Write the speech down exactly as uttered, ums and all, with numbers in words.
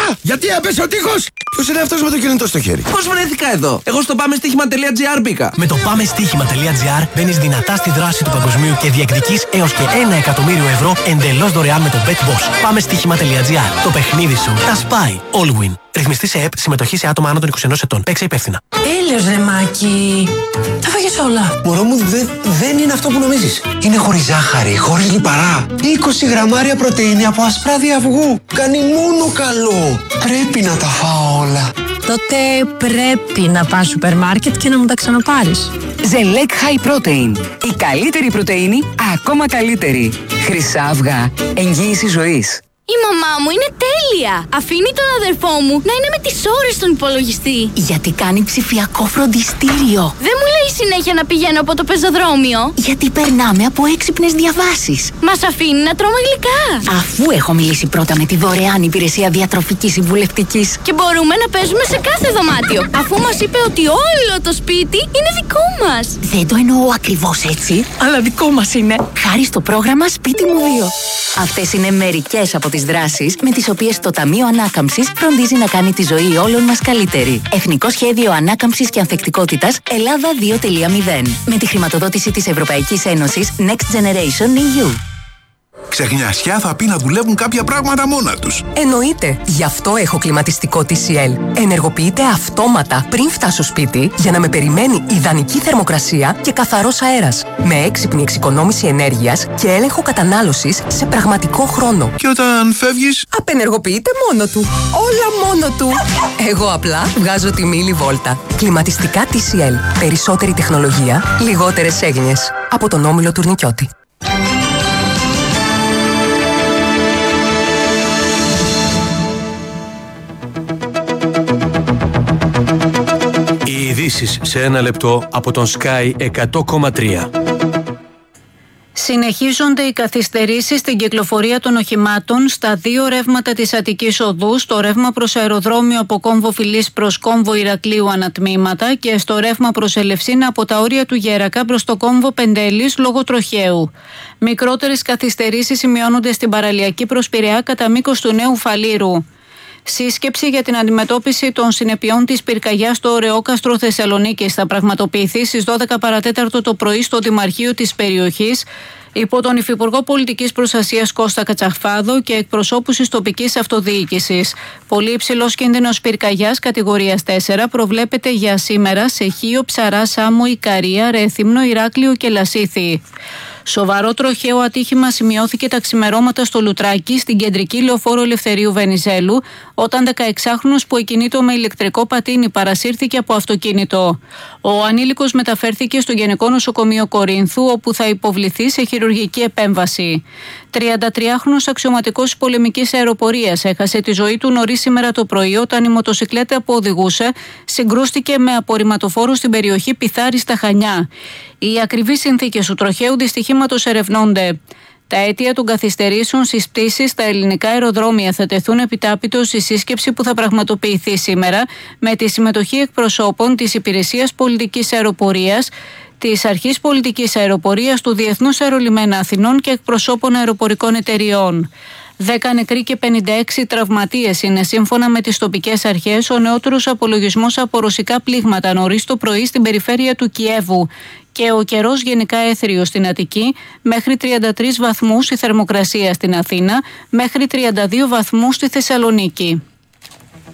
Γιατί έπεσε ο τείχος! Ποιος είναι αυτός με το κινητό στο χέρι? Πώς βρέθηκα εδώ? Εγώ στο πάμε στοίχημα τελεία τζι άρ μπήκα. Με το πάμε στοίχημα τελεία τζι άρ μπαίνεις δυνατά στη δράση του παγκοσμίου και διεκδικείς έως και ένα εκατομμύριο ευρώ εντελώς δωρεάν με το BetBoss. Πάμε στοίχημα τελεία τζι άρ. Το παιχνίδι σου τα σπάει. Allwin. Ρυθμιστή σε ΕΠ, συμμετοχή σε άτομα άνω των είκοσι ενός ετών. Παίξε υπεύθυνα. Τέλειος ρε Μάκη. Τα φάγες όλα. Μωρό μου, δε, δεν είναι αυτό που νομίζεις. Είναι χωρίς ζάχαρη, χωρίς λιπαρά. είκοσι γραμμάρια πρωτεΐνη από ασπράδι αυγού. Κάνει μόνο καλό. Πρέπει να τα φάω όλα. Τότε πρέπει να πας σούπερ μάρκετ και να μου τα ξαναπάρεις. Ζελέκ High Protein. Η καλύτερη πρωτεΐνη, ακόμα καλύτερη. Χρυσά αυγά. Εγγύηση ζωής. Η μαμά μου είναι τέλεια! Αφήνει τον αδερφό μου να είναι με τις ώρες στον υπολογιστή. Γιατί κάνει ψηφιακό φροντιστήριο. Δεν μου λέει συνέχεια να πηγαίνω από το πεζοδρόμιο. Γιατί περνάμε από έξυπνες διαβάσεις. Μας αφήνει να τρώμε γλυκά. Αφού έχω μιλήσει πρώτα με τη δωρεάν υπηρεσία διατροφικής συμβουλευτικής. Και μπορούμε να παίζουμε σε κάθε δωμάτιο. Αφού μας είπε ότι όλο το σπίτι είναι δικό μας. Δεν το εννοώ ακριβώς έτσι, αλλά δικό μας είναι. Χάρη στο πρόγραμμα Σπίτι μου δύο. Αυτές είναι μερικές από τις δράσεις με τις οποίες το Ταμείο Ανάκαμψης φροντίζει να κάνει τη ζωή όλων μας καλύτερη. Εθνικό Σχέδιο Ανάκαμψης και Ανθεκτικότητας Ελλάδα δύο τελεία μηδέν. Με τη χρηματοδότηση της Ευρωπαϊκής Ένωσης Next Generation ι γιου. Ξεχνιασιά θα πει να δουλεύουν κάποια πράγματα μόνα τους. Εννοείται. Γι' αυτό έχω κλιματιστικό τι σι ελ. Ενεργοποιείται αυτόματα πριν φτάσω σπίτι για να με περιμένει ιδανική θερμοκρασία και καθαρός αέρας. Με έξυπνη εξοικονόμηση ενέργειας και έλεγχο κατανάλωσης σε πραγματικό χρόνο. Και όταν φεύγεις, απενεργοποιείται μόνο του. Όλα μόνο του. Εγώ απλά βγάζω τη μίλη βόλτα. Κλιματιστικά τι σι ελ. Περισσότερη τεχνολογία, λιγότερες έγνοιες. Από τον Όμιλο Τουρνικιώτη. Οι ειδήσεις σε ένα λεπτό από τον Sky εκατό κόμμα τρία. Συνεχίζονται οι καθυστερήσεις στην κυκλοφορία των οχημάτων στα δύο ρεύματα της Αττικής Οδού, στο ρεύμα προς αεροδρόμιο από κόμβο Φιλής προς κόμβο Ηρακλείου ανατμήματα και στο ρεύμα προς Ελευσίνα από τα όρια του Γέρακα προς το κόμβο Πεντέλης λόγω τροχαίου. Μικρότερες καθυστερήσεις σημειώνονται στην παραλιακή προς Πειραιά κατά μήκος του Νέου Φαλήρου. Σύσκεψη για την αντιμετώπιση των συνεπειών της πυρκαγιάς στο Ωρεόκαστρο Θεσσαλονίκης θα πραγματοποιηθεί στις δώδεκα παρατέταρτο το πρωί στο Δημαρχείο της περιοχής υπό τον Υφυπουργό Πολιτικής Προστασίας Κώστα Κατσαφάδο και εκπροσώπους της τοπικής αυτοδιοίκησης. Πολύ υψηλός κίνδυνος πυρκαγιάς κατηγορίας τέσσερα προβλέπεται για σήμερα σε Χίο, Ψαρά, Σάμο, Ικαρία, Ρέθυμνο, Ηράκλειο και Λασίθι. Σοβαρό τροχαίο ατύχημα σημειώθηκε τα ξημερώματα στο Λουτράκι, στην κεντρική λεωφόρο Ελευθερίου Βενιζέλου, όταν δεκαεξάχρονος που εκκινείτο με ηλεκτρικό πατίνι παρασύρθηκε από αυτοκίνητο. Ο ανήλικος μεταφέρθηκε στο Γενικό Νοσοκομείο Κορίνθου, όπου θα υποβληθεί σε χειρουργική επέμβαση. τριαντατριάχρονος αξιωματικός πολεμικής αεροπορίας έχασε τη ζωή του νωρίς σήμερα το πρωί, όταν η μοτοσικλέτα που οδηγούσε συγκρούστηκε με απορριμματοφόρο στην περιοχή Πιθάρη στα Χανιά. Οι ακριβείς συνθήκες του τροχαίου δυστυχήματος ερευνώνται. Τα αίτια των καθυστερήσεων στις πτήσεις στα ελληνικά αεροδρόμια θα τεθούν επιτάπητος στη σύσκεψη που θα πραγματοποιηθεί σήμερα με τη συμμετοχή εκπροσώπων της Υπηρεσίας Πολιτικής Αεροπορίας, της Αρχής Πολιτικής Αεροπορίας, του Διεθνούς Αερολιμένα Αθηνών και εκπροσώπων αεροπορικών εταιριών. Δέκα νεκροί και πενήντα έξι τραυματίες είναι σύμφωνα με τις τοπικές αρχές ο νεότερος απολογισμός από ρωσικά πλήγματα νωρίς το πρωί στην περιφέρεια του Κιέβου και ο καιρός γενικά έθριος στην Αττική, μέχρι τριάντα τρεις βαθμούς η θερμοκρασία στην Αθήνα, μέχρι τριάντα δύο βαθμούς στη Θεσσαλονίκη.